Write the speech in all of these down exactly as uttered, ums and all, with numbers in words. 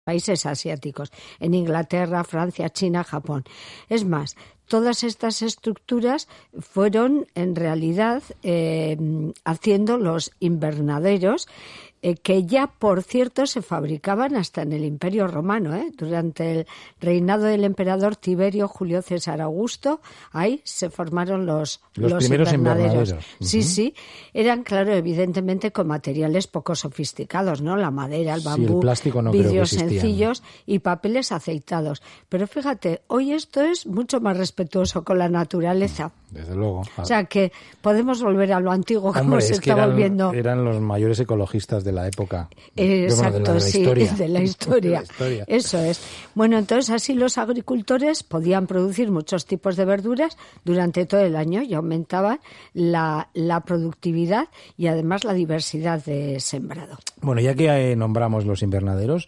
países asiáticos, en Inglaterra, Francia, China, Japón. Es más, todas estas estructuras fueron en realidad eh, haciendo los invernaderos eh, que ya, por cierto, se fabricaban hasta en el Imperio Romano, ¿eh? Durante el reinado del emperador Tiberio Julio César Augusto, ahí se formaron los, los, los primeros invernaderos. invernaderos. Sí, Uh-huh. sí, eran, claro, evidentemente con materiales poco sofisticados, ¿no? La madera, el bambú, sí, el plástico no creo que vidrios existían. sencillos y papeles aceitados. Pero fíjate, hoy esto es mucho más respetuoso con la naturaleza. Desde luego. O sea, que podemos volver a lo antiguo, como Hombre, se es que está eran, volviendo. eran los mayores ecologistas de la época. Eh, exacto, bueno, de la, de la sí, historia. de la historia. de la historia. Eso es. Bueno, entonces así los agricultores podían producir muchos tipos de verduras durante todo el año y aumentaban la, la productividad y además la diversidad de sembrado. Bueno, ya que eh, nombramos los invernaderos,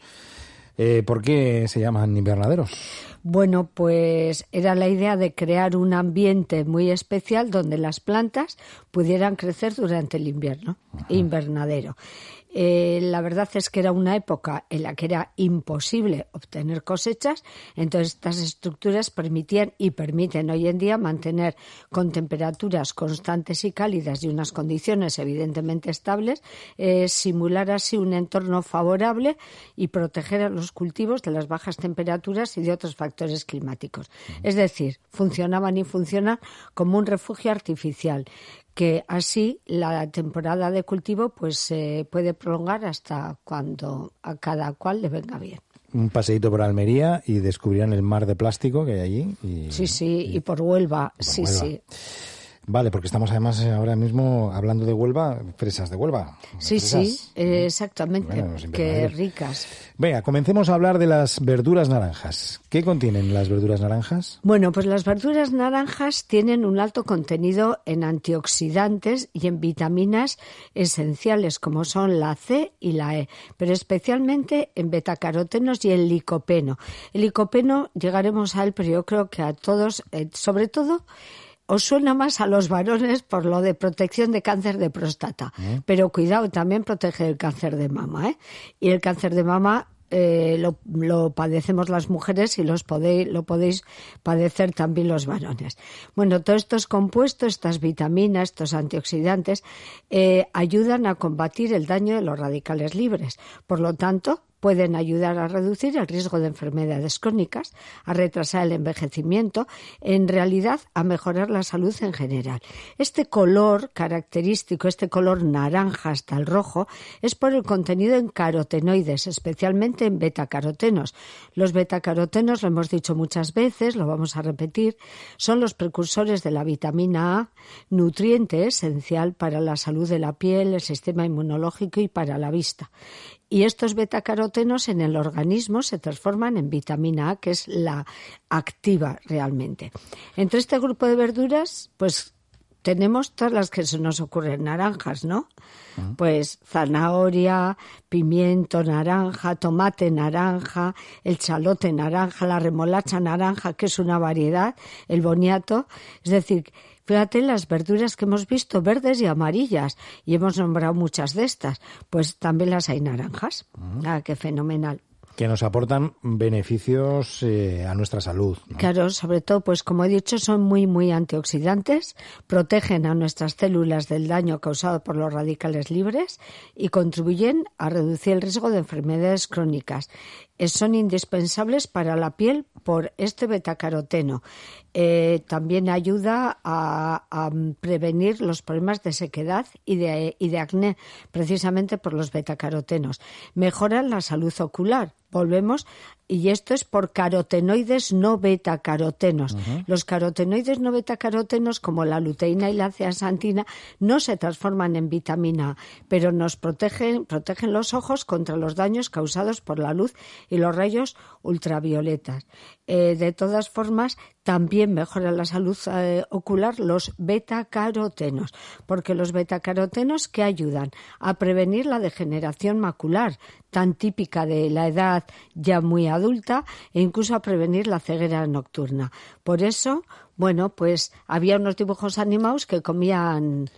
eh, ¿por qué se llaman invernaderos? Bueno, pues era la idea de crear un ambiente muy especial donde las plantas pudieran crecer durante el invierno, Ajá. invernadero. Eh, la verdad es que era una época en la que era imposible obtener cosechas, entonces estas estructuras permitían y permiten hoy en día mantener con temperaturas constantes y cálidas y unas condiciones evidentemente estables, eh, simular así un entorno favorable y proteger a los cultivos de las bajas temperaturas y de otros factores climáticos. Es decir, funcionaban y funcionan como un refugio artificial, que así la temporada de cultivo pues se eh, puede prolongar hasta cuando a cada cual le venga bien. Un paseíto por Almería y descubrirán el mar de plástico que hay allí. Y, sí, sí, y, y por Huelva, por sí, Huelva. sí. Vale, porque estamos además ahora mismo hablando de Huelva, fresas de Huelva. Sí, fresas. sí, eh, exactamente, bueno, qué ricas. Venga, comencemos a hablar de las verduras naranjas. ¿Qué contienen las verduras naranjas? Bueno, pues las verduras naranjas tienen un alto contenido en antioxidantes y en vitaminas esenciales como son la C y la E, pero especialmente en betacarotenos y en licopeno. El licopeno llegaremos a él, pero yo creo que a todos, eh, sobre todo, os suena más a los varones por lo de protección de cáncer de próstata. ¿Eh? Pero cuidado, también protege el cáncer de mama, ¿eh? Y el cáncer de mama eh, lo, lo padecemos las mujeres y los podéis, lo podéis padecer también los varones. Bueno, todos estos compuestos, estas vitaminas, estos antioxidantes, eh, ayudan a combatir el daño de los radicales libres. Por lo tanto, pueden ayudar a reducir el riesgo de enfermedades crónicas, a retrasar el envejecimiento, en realidad a mejorar la salud en general. Este color característico, este color naranja hasta el rojo, es por el contenido en carotenoides, especialmente en betacarotenos. Los betacarotenos, lo hemos dicho muchas veces, lo vamos a repetir, son los precursores de la vitamina A, nutriente esencial para la salud de la piel, el sistema inmunológico y para la vista. Y estos betacarotenos en el organismo se transforman en vitamina A, que es la activa realmente. Entre este grupo de verduras, pues tenemos todas las que se nos ocurren naranjas, ¿no? Uh-huh. Pues zanahoria, pimiento naranja, tomate naranja, el chalote naranja, la remolacha naranja, que es una variedad, el boniato, es decir, fíjate las verduras que hemos visto, verdes y amarillas, y hemos nombrado muchas de estas, pues también las hay naranjas. Uh-huh. Ah, qué fenomenal. Que nos aportan beneficios eh, a nuestra salud, ¿no? Claro, sobre todo, pues como he dicho, son muy, muy antioxidantes, protegen a nuestras células del daño causado por los radicales libres y contribuyen a reducir el riesgo de enfermedades crónicas. Eh, son indispensables para la piel por este betacaroteno. Eh, también ayuda a, a prevenir los problemas de sequedad y de, y de acné, precisamente por los betacarotenos. Mejoran la salud ocular. Volvemos, y esto es por carotenoides no betacarotenos. Uh-huh. Los carotenoides no betacarotenos, como la luteína y la zeaxantina, no se transforman en vitamina A, pero nos protegen, protegen los ojos contra los daños causados por la luz y los rayos ultravioletas. Eh, de todas formas, también mejoran la salud eh, ocular los betacarotenos, porque los betacarotenos que ayudan a prevenir la degeneración macular, tan típica de la edad ya muy adulta, e incluso a prevenir la ceguera nocturna. Por eso, bueno, pues había unos dibujos animados que comían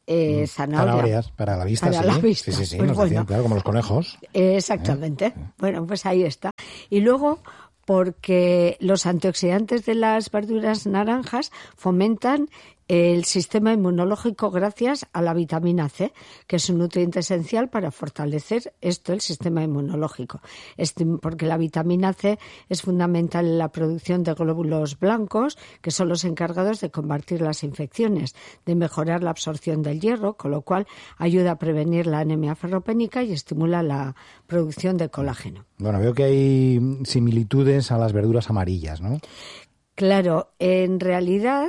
Eh, zanahoria. Zanahorias, para la vista, para sí. la vista. Sí, sí, sí, Pues nos bueno, decían, claro, como los conejos. Eh, exactamente. ¿Eh? Bueno, pues ahí está. Y luego, porque los antioxidantes de las verduras naranjas fomentan el sistema inmunológico gracias a la vitamina C, que es un nutriente esencial para fortalecer esto, el sistema inmunológico. Porque la vitamina C es fundamental en la producción de glóbulos blancos, que son los encargados de combatir las infecciones, de mejorar la absorción del hierro, con lo cual ayuda a prevenir la anemia ferropénica y estimula la producción de colágeno. Bueno, veo que hay similitudes a las verduras amarillas, ¿no? Claro, en realidad,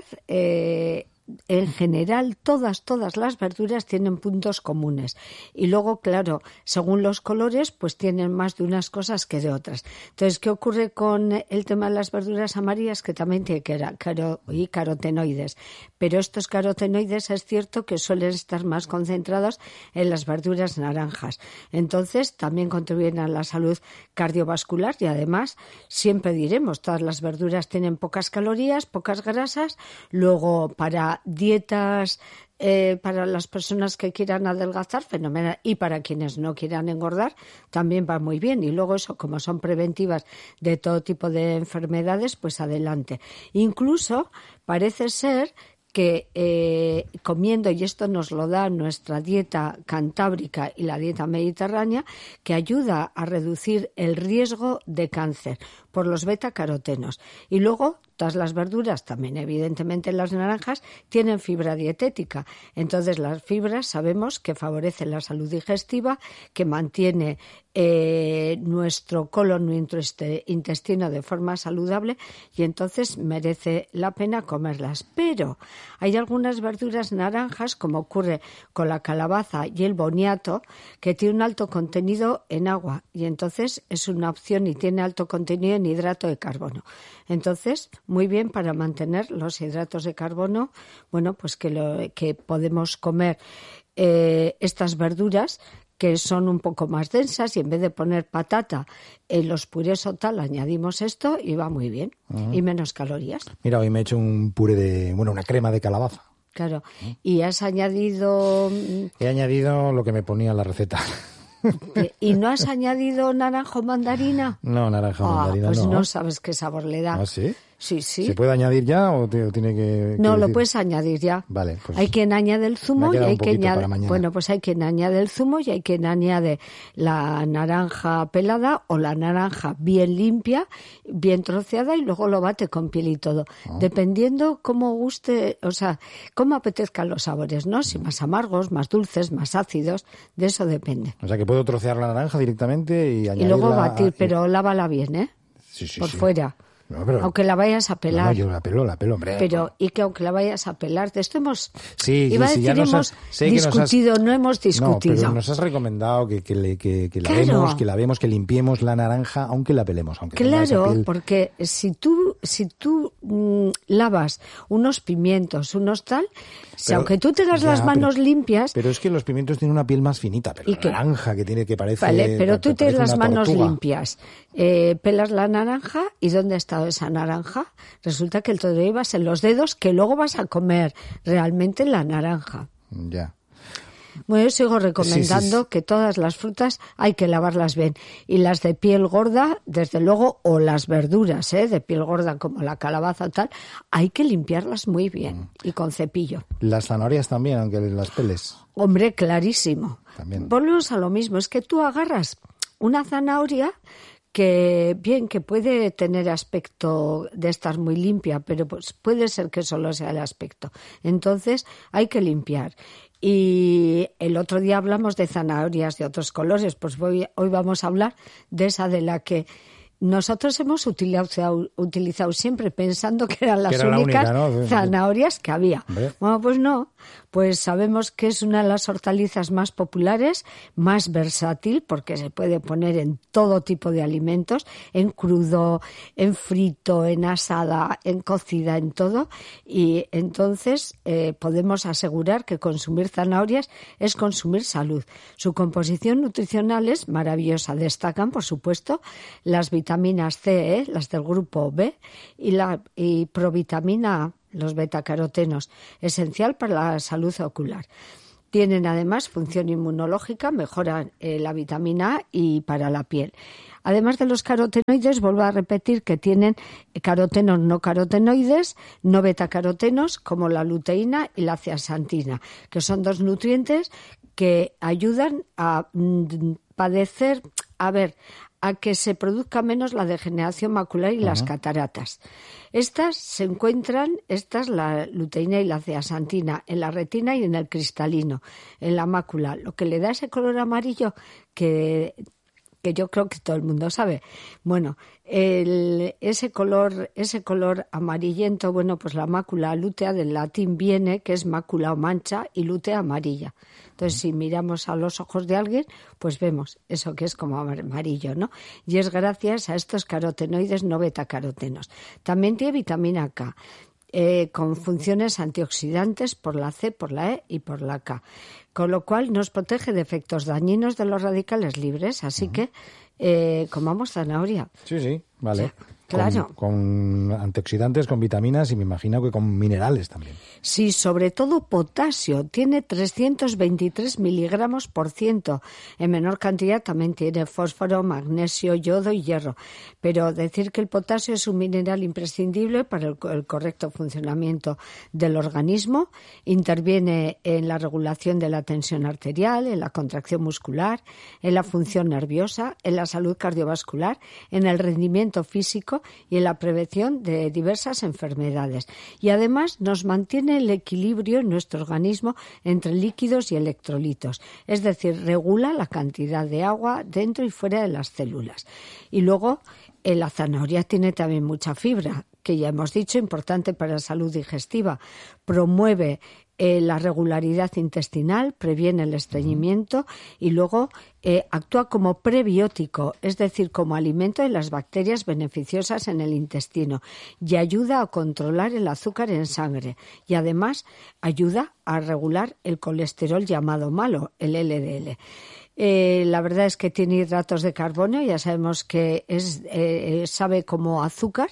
eh, en general, todas, todas las verduras tienen puntos comunes. Y luego, claro, según los colores, pues tienen más de unas cosas que de otras. Entonces, ¿qué ocurre con el tema de las verduras amarillas? Que también tiene caro- y carotenoides. Pero estos carotenoides es cierto que suelen estar más concentrados en las verduras naranjas. Entonces, también contribuyen a la salud cardiovascular y además, siempre diremos, todas las verduras tienen pocas calorías, pocas grasas. Luego, para dietas eh, para las personas que quieran adelgazar, fenomenal, y para quienes no quieran engordar, también va muy bien. Y luego eso, como son preventivas de todo tipo de enfermedades, pues adelante. Incluso parece ser que eh, comiendo, y esto nos lo da nuestra dieta cantábrica y la dieta mediterránea, que ayuda a reducir el riesgo de cáncer por los betacarotenos. Y luego, todas las verduras, también evidentemente las naranjas, tienen fibra dietética. Entonces, las fibras sabemos que favorecen la salud digestiva, que mantiene eh, nuestro colon, nuestro intestino de forma saludable, y entonces merece la pena comerlas. Pero hay algunas verduras naranjas, como ocurre con la calabaza y el boniato, que tiene un alto contenido en agua, y entonces es una opción y tiene alto contenido en hidrato de carbono. Entonces, muy bien para mantener los hidratos de carbono, bueno, pues que, lo, que podemos comer eh, estas verduras que son un poco más densas, y en vez de poner patata en los purés o tal, añadimos esto y va muy bien. Uh-huh. Y menos calorías. Mira, hoy me he hecho un puré de, bueno, una crema de calabaza. Claro. ¿Y has añadido...? He añadido lo que me ponía en la receta. ¿Y no has añadido naranjo mandarina? No, naranja ah, mandarina pues no. Pues no sabes qué sabor le da. ¿Ah, sí? Sí, sí. ¿Se puede añadir ya o te, o tiene que, que No, decir? Lo puedes añadir ya. Vale, pues hay quien añade el zumo y hay quien añade, mañana. bueno, pues hay quien añade el zumo y hay quien añade la naranja pelada o la naranja bien limpia, bien troceada, y luego lo bate con piel y todo. Oh. Dependiendo cómo guste, o sea, cómo apetezcan los sabores, ¿no? Si más amargos, más dulces, más ácidos, de eso depende. O sea, que puedo trocear la naranja directamente y añadirla... Y luego batir, pero lávala bien, ¿eh? Sí, sí, Por sí. fuera. No, pero, aunque la vayas a pelar. No, yo la pelo, la pelo, hombre. Pero, y que aunque la vayas a pelar, de esto hemos... Sí, iba sí, a decir, ya nos hemos has, sé discutido, que nos has, no hemos discutido. No, pero nos has recomendado que, que, le, que, que la claro. vemos, que la vemos, que limpiemos la naranja, aunque la pelemos. Aunque claro, piel... porque si tú, si tú mmm, lavas unos pimientos, unos tal, si pero, aunque tú tengas ya, las manos pero, limpias... Pero es que los pimientos tienen una piel más finita, pero la naranja que tiene que parece... Vale, pero tú tienes las manos tortuga. limpias, eh, pelas la naranja, ¿y dónde ha estado esa naranja? Resulta que el todo llevas en los dedos, que luego vas a comer realmente la naranja. Ya. Bueno, yo sigo recomendando sí, sí, sí. que todas las frutas hay que lavarlas bien. Y las de piel gorda, desde luego, o las verduras, ¿eh? de piel gorda como la calabaza o tal, hay que limpiarlas muy bien mm. y con cepillo. Las zanahorias también, aunque las peles. Hombre, clarísimo. También. Volvemos a lo mismo, es que tú agarras una zanahoria que bien, que puede tener aspecto de estar muy limpia, pero pues puede ser que solo sea el aspecto. Entonces hay que limpiar. Y el otro día hablamos de zanahorias de otros colores, pues hoy, hoy vamos a hablar de esa de la que nosotros hemos utilizado, utilizado siempre pensando que eran las que era únicas la única, ¿no? zanahorias que había. ¿Ve? Bueno, pues no, pues sabemos que es una de las hortalizas más populares, más versátil, porque se puede poner en todo tipo de alimentos, en crudo, en frito, en asada, en cocida, en todo, y entonces eh, podemos asegurar que consumir zanahorias es consumir salud. Su composición nutricional es maravillosa. Destacan, por supuesto, las vitaminas vitaminas C, ¿eh? las del grupo B, y la y provitamina A, los betacarotenos, esencial para la salud ocular. Tienen además función inmunológica, mejoran eh, la vitamina A y para la piel. Además de los carotenoides, vuelvo a repetir que tienen carotenos no carotenoides, no betacarotenos, como la luteína y la zeaxantina, que son dos nutrientes que ayudan a mm, padecer, a ver, a que se produzca menos la degeneración macular y uh-huh. las cataratas. Estas se encuentran, estas, la luteína y la zeaxantina, en la retina y en el cristalino, en la mácula, lo que le da ese color amarillo que... que yo creo que todo el mundo sabe. Bueno, el, ese color ese color amarillento, bueno, pues la mácula lútea del latín viene, que es mácula o mancha, y lútea amarilla. Entonces, si miramos a los ojos de alguien, pues vemos eso que es como amarillo, ¿no? Y es gracias a estos carotenoides no betacarotenos. También tiene vitamina K. Eh, con funciones antioxidantes por la C, por la E y por la K, con lo cual nos protege de efectos dañinos de los radicales libres, así uh-huh. que eh, comamos zanahoria. Sí, sí, vale. Sí, claro. Con, con antioxidantes, con vitaminas y me imagino que con minerales también. Sí, sobre todo potasio, tiene trescientos veintitrés miligramos por ciento. En menor cantidad también tiene fósforo, magnesio, yodo y hierro. Pero decir que el potasio es un mineral imprescindible para el, el correcto funcionamiento del organismo. Interviene en la regulación de la tensión arterial, en la contracción muscular, en la función nerviosa, en la salud cardiovascular, en el rendimiento físico y en la prevención de diversas enfermedades. Y además nos mantiene el equilibrio en nuestro organismo entre líquidos y electrolitos, es decir, regula la cantidad de agua dentro y fuera de las células. Y luego eh, la zanahoria tiene también mucha fibra, que ya hemos dicho, importante para la salud digestiva, promueve Eh, la regularidad intestinal, previene el estreñimiento y luego eh, actúa como prebiótico, es decir, como alimento de las bacterias beneficiosas en el intestino y ayuda a controlar el azúcar en sangre y además ayuda a regular el colesterol llamado malo, el L D L. Eh, la verdad es que tiene hidratos de carbono, ya sabemos que es eh, sabe como azúcar,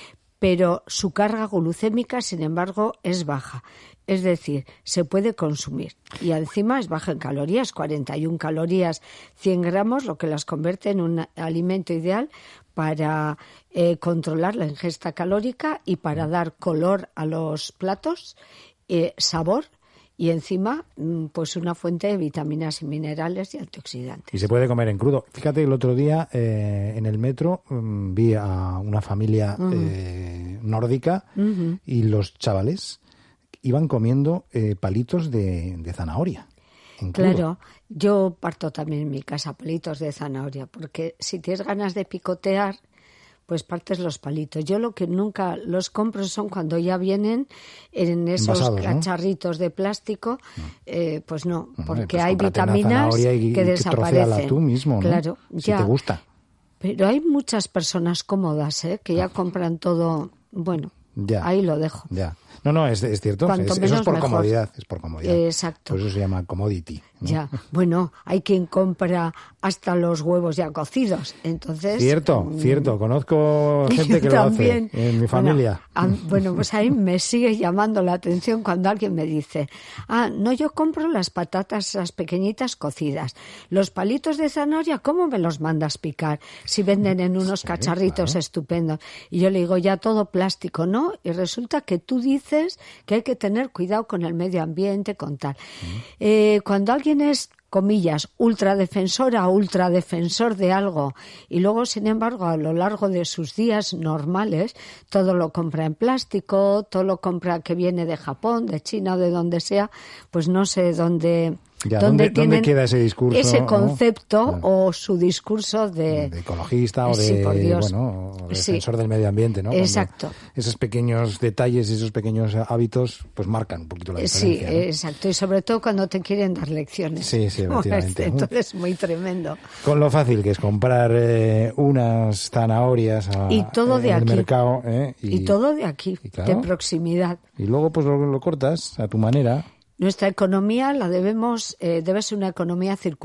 pero su carga glucémica, sin embargo, es baja. Es decir, se puede consumir. Y encima es baja en calorías, cuarenta y una calorías, cien gramos, lo que las convierte en un alimento ideal para eh, controlar la ingesta calórica y para dar color a los platos, eh, sabor y encima pues una fuente de vitaminas y minerales y antioxidantes. Y se puede comer en crudo. Fíjate, el otro día eh, en el metro um, vi a una familia uh-huh. eh, nórdica uh-huh. y los chavales iban comiendo eh, palitos de, de zanahoria. En crudo. Claro, yo parto también en mi casa palitos de zanahoria, porque si tienes ganas de picotear, pues partes los palitos. Yo lo que nunca los compro son cuando ya vienen en esos Envasados, cacharritos, ¿no?, de plástico, no. Eh, pues no, porque pues hay vitaminas y, que y desaparecen. Tú mismo, ¿no? Claro, si ya. te gusta. Pero hay muchas personas cómodas, ¿eh?, que ya compran todo, bueno, ya. Ahí lo dejo. Ya. No, no, es, es cierto. Es, eso es por mejor. comodidad. Es por comodidad. Exacto. Por eso se llama commodity, ¿no? Ya. Bueno, hay quien compra hasta los huevos ya cocidos. Entonces. Cierto, mmm, cierto. Conozco gente que también. lo hace en mi familia. Bueno, a, bueno, pues ahí me sigue llamando la atención cuando alguien me dice: ah, no, yo compro las patatas, las pequeñitas cocidas. Los palitos de zanahoria, ¿cómo me los mandas picar? Si venden en unos sí, cacharritos claro. estupendos. Y yo le digo, ya todo plástico, ¿no? Y resulta que tú dices que hay que tener cuidado con el medio ambiente, con tal. Mm. Eh, cuando alguien es, comillas, ultradefensora o ultradefensor de algo y luego, sin embargo, a lo largo de sus días normales, todo lo compra en plástico, todo lo compra que viene de Japón, de China o de donde sea, pues no sé dónde... Ya, ¿dónde, ¿Dónde queda ese discurso? Ese concepto, ¿no? Claro. O su discurso de... De ecologista o de, sí, por Dios. Bueno, o de sí. defensor del medio ambiente, ¿no? Exacto. Cuando esos pequeños detalles y esos pequeños hábitos pues marcan un poquito la diferencia. Sí, ¿no? exacto. Y sobre todo cuando te quieren dar lecciones. Sí, sí, efectivamente. Entonces, muy tremendo. Con lo fácil que es comprar eh, unas zanahorias a, y todo de en aquí. el mercado. Eh, y, y todo de aquí, y claro, de proximidad. Y luego pues lo, lo cortas a tu manera. Nuestra economía la debemos, eh, debe ser una economía circular.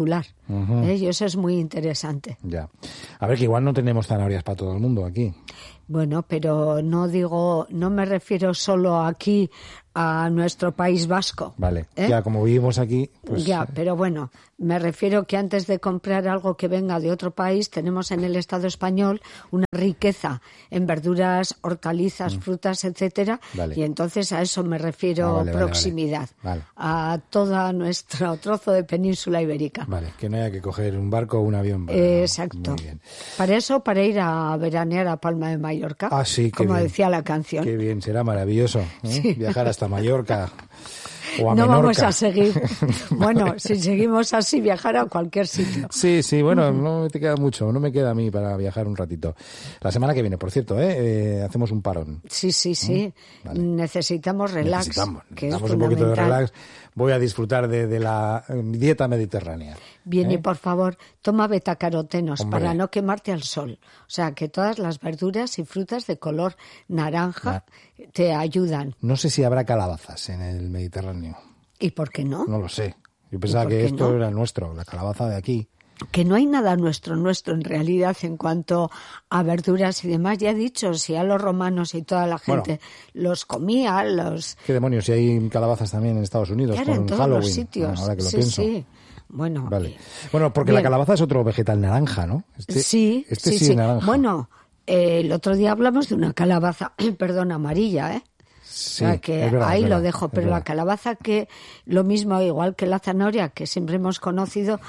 Uh-huh. ¿eh? Y eso es muy interesante. Ya. A ver, que igual no tenemos zanahorias para todo el mundo aquí. Bueno, pero no digo, no me refiero solo aquí a nuestro País Vasco. Vale, ¿eh? ya como vivimos aquí, pues... Ya, pero bueno, me refiero que antes de comprar algo que venga de otro país, tenemos en el Estado español una riqueza en verduras, hortalizas, mm. frutas, etcétera, vale. Y entonces a eso me refiero ah, vale, proximidad, vale, vale. a todo nuestro trozo de península ibérica. Vale, que no haya que coger un barco o un avión. Para... Eh, exacto. Muy bien. Para eso, para ir a veranear a Palma de Mallorca, ah, sí, como bien. decía la canción. Qué bien, será maravilloso, ¿eh? Sí. Viajar hasta Mallorca o a no Menorca. Vamos a seguir. Bueno, si seguimos así, viajar a cualquier sitio. Sí, sí, bueno, no te queda mucho, no me queda a mí para viajar un ratito. La semana que viene, por cierto, ¿eh? Eh, hacemos un parón. Sí, sí, sí. ¿Mm? Vale. Necesitamos relax. Necesitamos, que necesitamos es un poquito de relax. Voy a disfrutar de, de la dieta mediterránea. Bien, ¿eh? Y por favor, toma betacarotenos Hombre. para no quemarte al sol. O sea, que todas las verduras y frutas de color naranja ah. te ayudan. No sé si habrá calabazas en el Mediterráneo. ¿Y por qué no? No lo sé. Yo pensaba que esto no? era nuestro, la calabaza de aquí. Que no hay nada nuestro, nuestro en realidad en cuanto a verduras y demás. Ya he dicho, si a los romanos y toda la gente bueno, los comía, los... ¿Qué demonios? Si hay calabazas también en Estados Unidos claro, con en todos Halloween. Los sitios. Bueno, ahora que lo sí, pienso. Sí. Bueno, vale. bueno, porque bien. La calabaza es otro vegetal naranja, ¿no? Este, sí, este sí, sí, sí. es naranja. Bueno, eh, el otro día hablamos de una calabaza, perdón, amarilla, ¿eh? Sí, o sea que es verdad, ahí es verdad, lo dejo, pero verdad. La calabaza, que lo mismo, igual que la zanahoria, que siempre hemos conocido,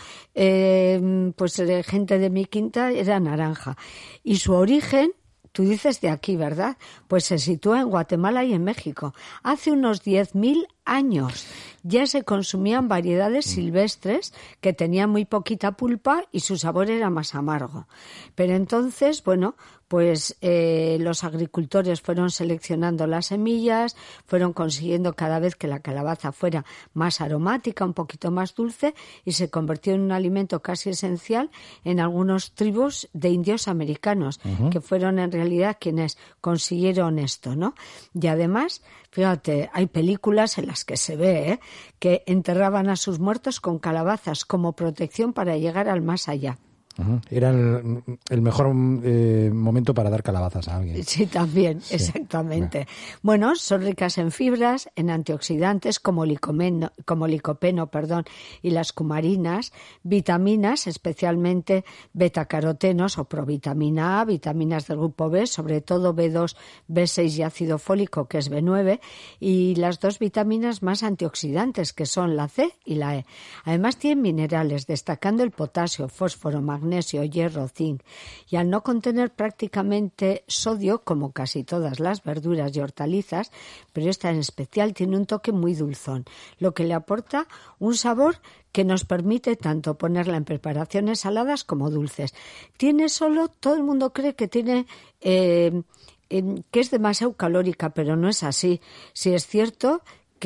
eh, pues eh, gente de mi quinta era naranja. Y su origen, tú dices de aquí, ¿verdad? Pues se sitúa en Guatemala y en México. Hace unos diez mil años ya se consumían variedades silvestres que tenían muy poquita pulpa y su sabor era más amargo. Pero entonces, bueno, pues eh, los agricultores fueron seleccionando las semillas, fueron consiguiendo cada vez que la calabaza fuera más aromática, un poquito más dulce, y se convirtió en un alimento casi esencial en algunos tribus de indios americanos, uh-huh. que fueron en realidad quienes consiguieron esto, ¿no? Y además, fíjate, hay películas en las que se ve ¿eh? que enterraban a sus muertos con calabazas como protección para llegar al más allá. Uh-huh. Era el, el mejor eh, momento para dar calabazas a alguien. Sí, también, sí. Exactamente. Yeah. Bueno, son ricas en fibras, en antioxidantes como, licomeno, como licopeno perdón, y las cumarinas, vitaminas, especialmente betacarotenos o provitamina A, vitaminas del grupo B, sobre todo B dos, B seis y ácido fólico, que es B nueve, y las dos vitaminas más antioxidantes, que son la C y la E. Además tienen minerales, destacando el potasio, fósforo, magnesio, magnesio, hierro, zinc, y al no contener prácticamente sodio, como casi todas las verduras y hortalizas, pero esta en especial tiene un toque muy dulzón, lo que le aporta un sabor que nos permite tanto ponerla en preparaciones saladas como dulces. Tiene solo, todo el mundo cree que tiene... Eh, eh, que es demasiado calórica, pero no es así. Si es cierto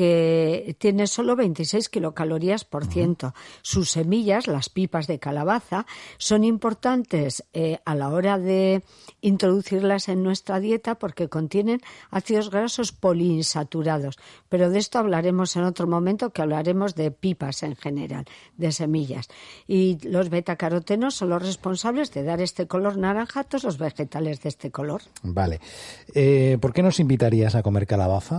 que tiene solo veintiséis kilocalorías por ciento. Sus semillas, las pipas de calabaza, son importantes eh, a la hora de introducirlas en nuestra dieta porque contienen ácidos grasos poliinsaturados. Pero de esto hablaremos en otro momento, que hablaremos de pipas en general, de semillas. Y los betacarotenos son los responsables de dar este color naranja a todos los vegetales de este color. Vale. Eh, ¿Por qué nos invitarías a comer calabaza?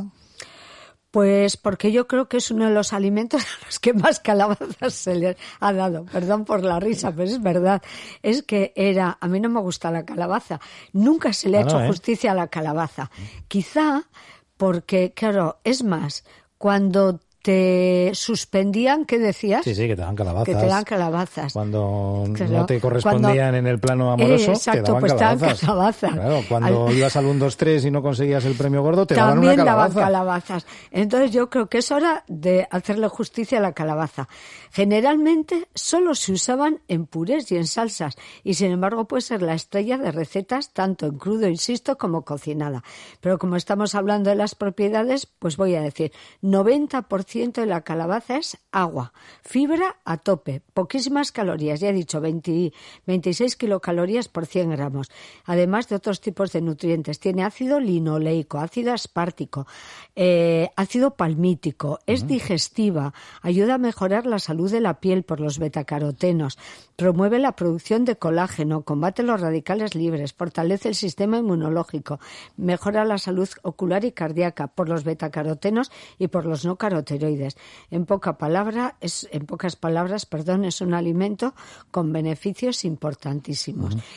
Pues porque yo creo que es uno de los alimentos a los que más calabazas se le ha dado. Perdón por la risa, pero es verdad. Es que era, a mí no me gusta la calabaza. Nunca se le ha ah, hecho no, ¿eh? justicia a la calabaza. Quizá porque, claro, es más, cuando te suspendían, ¿qué decías? Sí, sí, que te dan calabazas. Que te dan calabazas. Cuando claro, no te correspondían cuando, en el plano amoroso, eh, exacto, te daban pues calabazas. Te dan calabazas. Claro, cuando al... ibas al uno, dos, tres y no conseguías el premio gordo, te daban También una calabaza. daban calabazas. Entonces yo creo que es hora de hacerle justicia a la calabaza. Generalmente solo se usaban en purés y en salsas, y sin embargo puede ser la estrella de recetas tanto en crudo, insisto, como cocinada. Pero como estamos hablando de las propiedades, pues voy a decir, noventa por ciento ciento de la calabaza es agua, fibra a tope, poquísimas calorías, ya he dicho, veinte, veintiséis kilocalorías por cien gramos, además de otros tipos de nutrientes. Tiene ácido linoleico, ácido aspartico, eh, ácido palmítico, es uh-huh. digestiva, ayuda a mejorar la salud de la piel por los betacarotenos, promueve la producción de colágeno, combate los radicales libres, fortalece el sistema inmunológico, mejora la salud ocular y cardíaca por los betacarotenos y por los no caroteroides. En poca palabra, es, en pocas palabras, perdón, es un alimento con beneficios importantísimos. Uh-huh.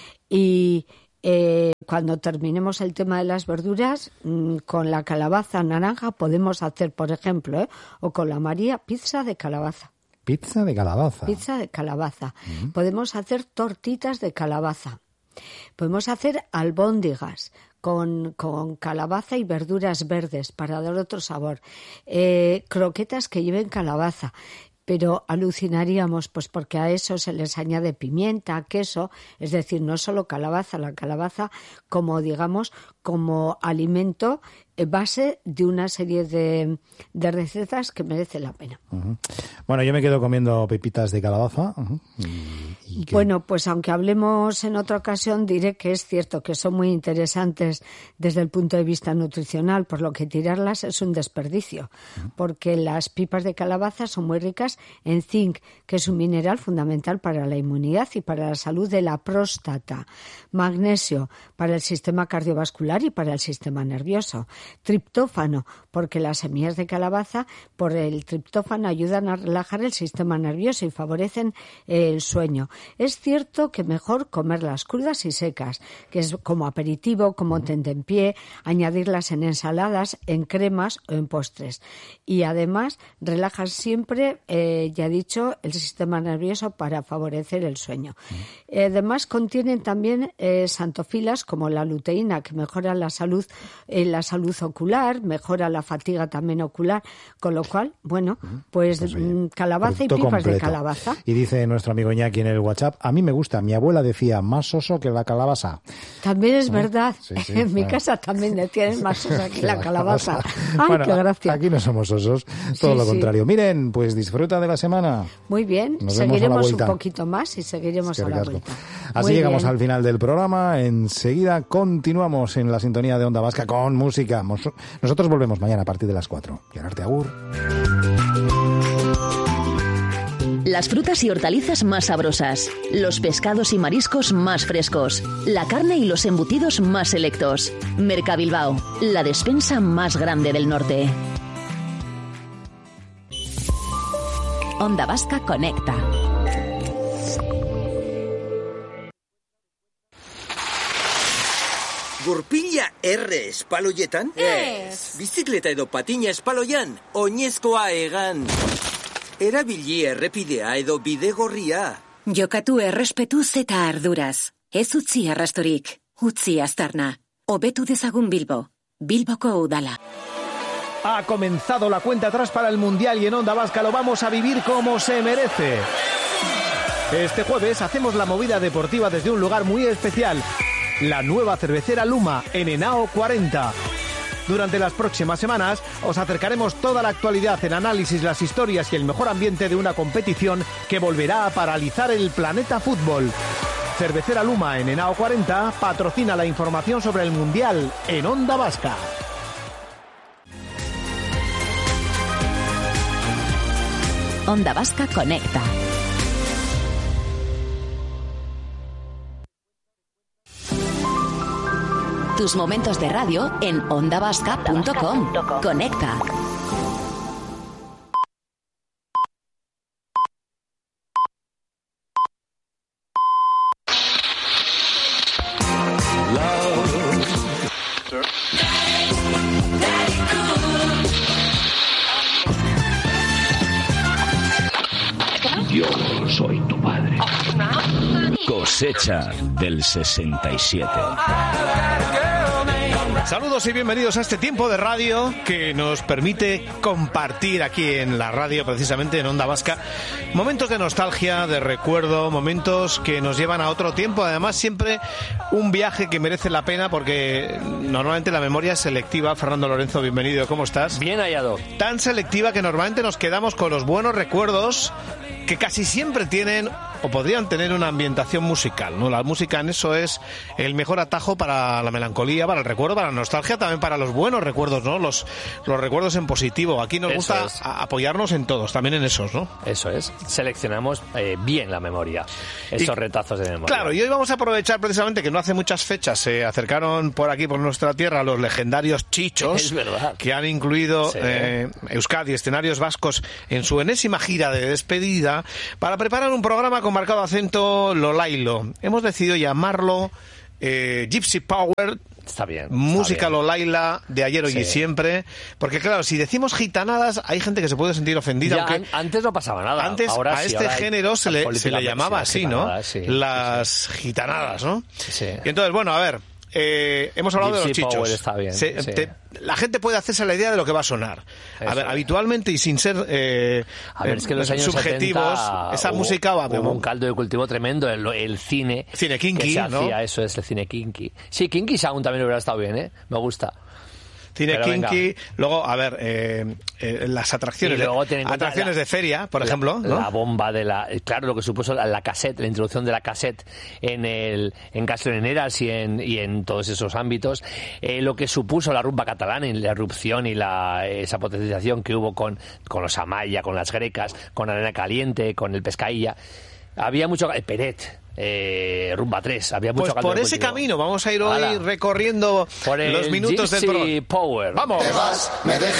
Y eh, cuando terminemos el tema de las verduras, mmm, con la calabaza naranja podemos hacer, por ejemplo, ¿eh? o con la María, pizza de calabaza. Pizza de calabaza. Pizza de calabaza. Uh-huh. Podemos hacer tortitas de calabaza. Podemos hacer albóndigas con, con calabaza y verduras verdes para dar otro sabor. Eh, croquetas que lleven calabaza. Pero alucinaríamos, pues porque a eso se les añade pimienta, queso, es decir, no solo calabaza, la calabaza como, digamos, como alimento base de una serie de, de recetas que merece la pena. Uh-huh. Bueno, yo me quedo comiendo pepitas de calabaza. Uh-huh. ¿Y, y qué? Bueno, pues aunque hablemos en otra ocasión, diré que es cierto que son muy interesantes desde el punto de vista nutricional, por lo que tirarlas es un desperdicio, uh-huh. porque las pipas de calabaza son muy ricas en zinc, que es un mineral fundamental para la inmunidad y para la salud de la próstata, magnesio para el sistema cardiovascular y para el sistema nervioso, triptófano, porque las semillas de calabaza por el triptófano ayudan a relajar el sistema nervioso y favorecen el sueño. Es cierto que mejor comerlas crudas y secas, que es como aperitivo, como tentempié, añadirlas en ensaladas, en cremas o en postres. Y además relajan siempre, eh, ya he dicho, el sistema nervioso para favorecer el sueño. Eh, además contienen también eh, santofilas como la luteína, que mejora la salud, eh, la salud ocular, mejora la fatiga también ocular, con lo cual, bueno, pues, pues bien, calabaza y pipas completo. De calabaza. Y dice nuestro amigo Iñaki en el WhatsApp, a mí me gusta, mi abuela decía, más soso que la calabaza. También es ¿no? verdad, sí, sí, en mi bueno. casa también decían más sosa que la calabaza. Ay, bueno, qué gracia. Aquí no somos osos, todo sí, lo contrario. Sí. Miren, pues disfruta de la semana. Muy bien, Nos seguiremos un poquito más y seguiremos a la vuelta. Así Muy llegamos bien. Al final del programa, enseguida continuamos en la sintonía de Onda Vasca con música. Nosotros volvemos mañana a partir de las cuatro. Llenarte agur. Las frutas y hortalizas más sabrosas, los pescados y mariscos más frescos, la carne y los embutidos más selectos. Mercabilbao, la despensa más grande del norte. Onda Vasca conecta. Gurpila R espaloietan? Ez. Bizikleta edo patina espaloian, oinezkoa egan. Erabili errepidea edo bidegorria. Jokatu errespetuz eta arduraz. Ez utzi arrastorik, utzi aztarna. Hobetu dezagun Bilbo. Bilboko udala. Ha comenzado la cuenta atrás para el Mundial y en Onda Vasca lo vamos a vivir como se merece. Este jueves hacemos la movida deportiva desde un lugar muy especial. La nueva cervecera Luma en Henao cuarenta. Durante las próximas semanas os acercaremos toda la actualidad en análisis, las historias y el mejor ambiente de una competición que volverá a paralizar el planeta fútbol. Cervecera Luma en Henao cuarenta patrocina la información sobre el Mundial en Onda Vasca. Onda Vasca conecta. Tus momentos de radio en onda vasca punto com. Conecta. Yo soy tu padre. Cosecha del sesenta y siete. Saludos y bienvenidos a este tiempo de radio que nos permite compartir aquí en la radio, precisamente en Onda Vasca, momentos de nostalgia, de recuerdo, momentos que nos llevan a otro tiempo. Además, siempre un viaje que merece la pena porque normalmente la memoria es selectiva. Fernando Lorenzo, bienvenido, ¿cómo estás? Bien hallado. Tan selectiva que normalmente nos quedamos con los buenos recuerdos que casi siempre tienen o podrían tener una ambientación musical, ¿no? La música en eso es el mejor atajo para la melancolía, para el recuerdo, para la nostalgia, también para los buenos recuerdos, ¿no? Los, los recuerdos en positivo. Aquí nos Eso gusta es. a- apoyarnos en todos, también en esos, ¿no? Eso es. Seleccionamos eh, bien la memoria, esos Y- retazos de memoria. Claro, y hoy vamos a aprovechar precisamente que no hace muchas fechas se acercaron por aquí, por nuestra tierra, los legendarios Chichos, Es verdad. que han incluido Sí. eh, Euskadi, escenarios vascos, en su enésima gira de despedida, para preparar un programa con marcado acento lolailo. Hemos decidido llamarlo eh, Gypsy Power, Está bien. está música bien. lolaila de ayer, hoy Sí. y siempre, porque claro, si decimos gitanadas, hay gente que se puede sentir ofendida, Ya, aunque an- antes no pasaba nada. antes Ahora a sí, este ahora hay género se le, se política- le llamaba sí, así, ¿no? gitanadas, sí, Las gitanadas, ¿no? Sí. Y entonces, bueno, a ver, eh, hemos hablado de los Gypsy chichos. Power está bien, Se- sí. te- la gente puede hacerse la idea de lo que va a sonar. A Eso ver, es. habitualmente y sin ser eh, A ver, es que en los años subjetivos, setenta esa hubo- música va... hubo un caldo de cultivo tremendo, el, el cine. Cine kinky, que se ¿no? hacía, eso es, el cine kinky. Sí, kinky sound también hubiera estado bien, ¿eh? Me gusta. Cine Pero kinky, luego, a ver, eh, eh, las atracciones, Y luego ten en cuenta atracciones la- de feria, por la- ejemplo, ¿no? La bomba de la... Claro, lo que supuso la, la cassette, la introducción de la cassette en el en gasolineras y en, y en todos esos ámbitos. Eh, lo que supuso la rumba catalana y la erupción y la esa potenciación que hubo con, con los Amaya, con las grecas, con Arena Caliente, con el Pescailla. Había mucho... eh, Peret, eh, Rumba tres, había mucho Pues caldo por de ese cultivo. camino vamos a ir hoy Hala. recorriendo Por el los minutos del Gypsy programa. Power. ¡Vamos! Me dejas